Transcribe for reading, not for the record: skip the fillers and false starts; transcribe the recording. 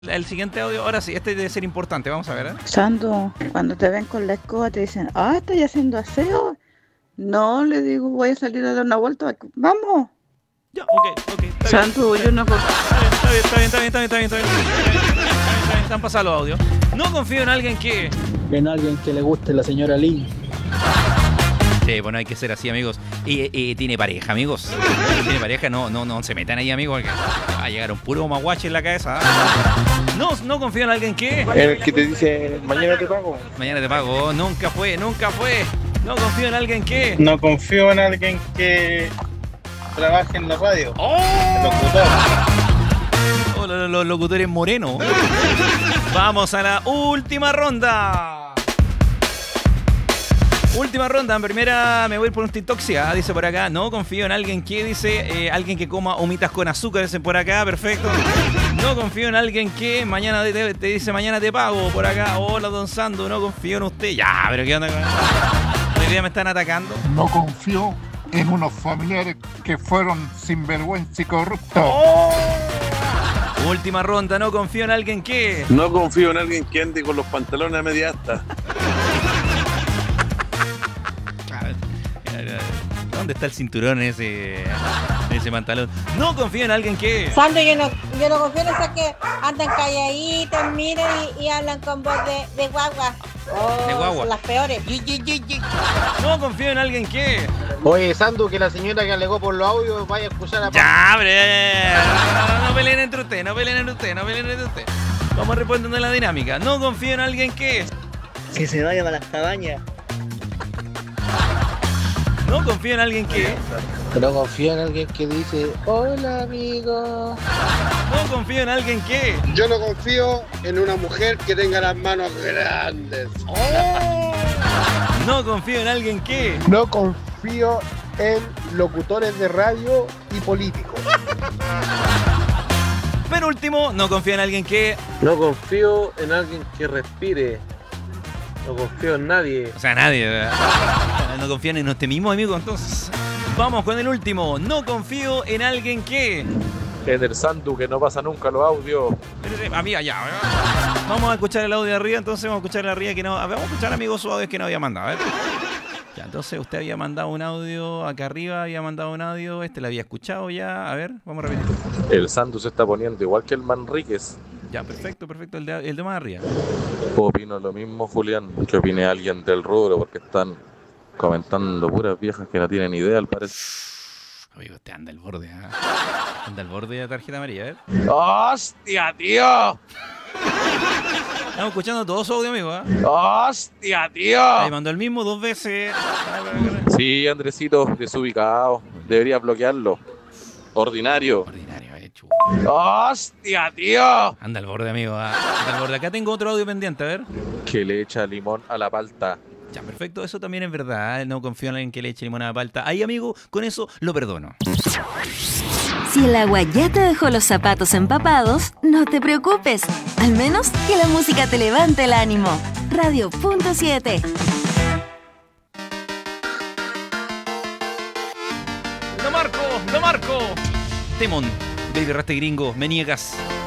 El siguiente audio, ahora sí, este debe ser importante, vamos a ver, ¿eh? Santo, cuando te ven con la escoba te dicen, ¿estás haciendo aseo? No, le digo, voy a salir a dar una vuelta. Vamos. Ya, ok. Santo, yo no... Está bien. Están pasados los audios. No confío en alguien que... En alguien que le guste la señora Lynn. Sí, bueno, hay que ser así, amigos. Y tiene pareja, amigos. Tiene pareja, no se metan ahí, amigos, porque va a llegar un puro maguache en la cabeza. No confío en alguien que... El que te dice, mañana te pago. Mañana te pago. Nunca fue. No confío en alguien que... No confío en alguien que trabaje en la radio. Locutor. Los locutores morenos. Vamos a la última ronda. Última ronda, en primera me voy por un TikToksia, dice por acá. No confío en alguien que dice, alguien que coma humitas con azúcar, dice por acá, perfecto. No confío en alguien que mañana te dice mañana te pago, por acá. Hola, don Sando, no confío en usted. Ya, pero ¿qué onda? Hoy día me están atacando. No confío en unos familiares que fueron sinvergüenza y corruptos. Última ronda, no confío en alguien que... No confío en alguien que ande con los pantalones a media asta. ¿Dónde está el cinturón ese pantalón? No confío en alguien que... Sandro, yo no confío en esos que andan calladitos, miren y hablan con voz de guagua. De guagua. Son las peores. No confío en alguien que... Oye, Sandu, que la señora que alegó por los audios vaya a escuchar a... Ya, hombre. No peleen entre ustedes. Vamos respondiendo la dinámica. No confío en alguien que... Que se vayan a las cabañas. No confío en alguien que... No confío en alguien que dice, hola amigo. No confío en alguien que... Yo no confío en una mujer que tenga las manos grandes. No confío en alguien que... No confío en locutores de radio y políticos. Pero último, no confío en alguien que... No confío en alguien que respire. No confío en nadie. O sea, nadie, ¿verdad? No confían en usted mismo, amigo, entonces... Vamos con el último. No confío en alguien que... En el Sandu que no pasa nunca los audios. Amiga, ya. Vamos a escuchar el audio de arriba, entonces vamos a escuchar el arriba que no... Vamos a escuchar, amigos, su audio que no había mandado, a ver. Ya, entonces usted había mandado un audio, acá arriba había mandado un audio, lo había escuchado ya. A ver, vamos a repetir. El Sandu se está poniendo igual que el Manríquez. Ya, perfecto, el de más arriba. Opino lo mismo, Julián, que opine alguien del rubro, porque están comentando puras viejas que no tienen idea, al parecer. Amigo, usted anda al borde, ¿eh? Anda al borde de la tarjeta amarilla, a ver. ¡Hostia, tío! Estamos escuchando todo su audio, amigo, ¿eh? ¡Hostia, tío! Ahí mandó el mismo 2 veces. Sí, Andresito, desubicado. Debería bloquearlo. Ordinario. Chulo. ¡Hostia, tío! Anda al borde, amigo. Anda al borde. Acá tengo otro audio pendiente, a ver. Que le echa limón a la palta. Ya, perfecto. Eso también es verdad. No confío en alguien que le eche limón a la palta. Ahí, amigo, con eso lo perdono. Si el agua ya te dejó los zapatos empapados, no te preocupes. Al menos que la música te levante el ánimo. Radio.7. ¡Lo marco! Temón. Baby Raste Gringo, me niegas.